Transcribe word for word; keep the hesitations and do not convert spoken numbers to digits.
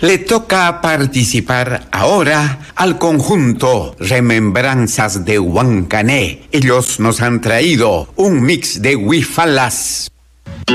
Le toca participar ahora al conjunto Remembranzas de Huancané. Ellos nos han traído un mix de huifalas.